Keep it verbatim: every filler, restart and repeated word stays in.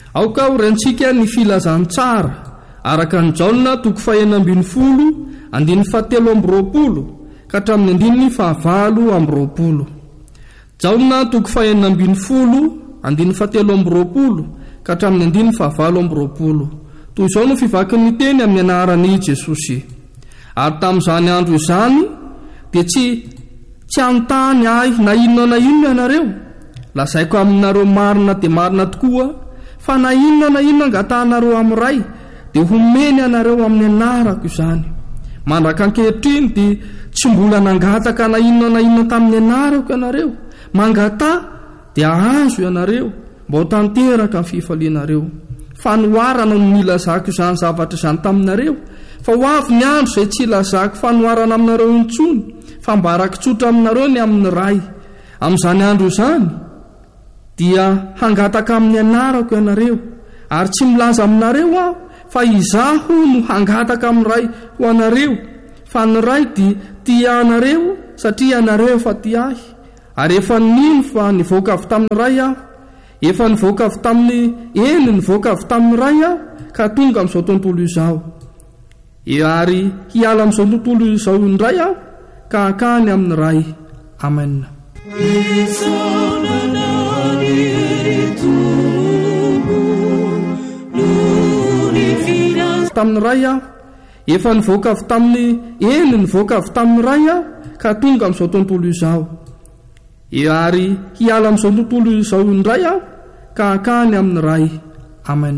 aoka ho rentsika ny filazantsara araka ny jaona toko fahaenina ambin'ny folo andiny fahatelo amby roapolo ka hatramin'ny andininy fahavalo amby roapolo. jaona toko fahaenina ambin'ny folo andiny fahatelo amby roapolo ka hatramin'ny andininy fahavalo amby roapolo. toy izao no fivakin'ny teny amin'ny anaran'i Jesosy. Ary tamin'izany andro izany dia tsy tsy anontany ahy na inona na inona ianareo, lazaiko aminareo marina dia marina tokoa fa na inona na inona angatahanareo amin'ny ray dia homeny anareo amin'ny anarako izany. Mandraka ankehitriny dia tsy mbola nangataka na inona na inona tamin'ny anarako ianareo, mangata dia azo ianareo mba ho tanteraka amin'ny fifalianareo. Fanoharana no nilazako izany zavatra izany taminareo, fa ho avy ny andro izay tsy ilazako fanoharana aminareo intsony, fa mba arakitsotra aminareo ny amin'ny ray. Amin'izany andro izany dia hangataka amin'ny anarako ianareo, ary tsy milaza aminareo aho fa izaho no hangataka amin'ny ray ho anareo, fa ny ray dia tia anareo satria anareo efa tia ahy. Ary efa nino fa nivoaka avy tamin'ny ray aho, efa nivoaka avy tamin'ny eny nivoaka avy tamin'ny ray aho ka tonga amin'izao tontolo izao. Ary hiala amin'izao tontolo izao indray aho ka hankany amin'ny ray. Amen. Tamin'ny ray aho, efa nivoaka avy tamin'ny eny nivoaka avy tamin'ny ray aho ka tonga amin'izao tontolo izao. Ary hiala amin'izao tontolo izao indray aho ka hankany amin'ny ray. Amen.